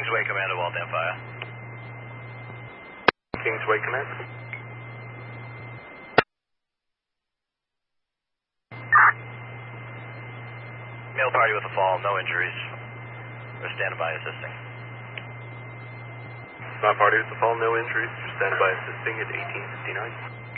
Kingsway Command to Waltham Fire. Kingsway Command. Male party with a fall, no injuries. We're standing by assisting. Male party with a fall, no injuries. Stand by assisting at 1859.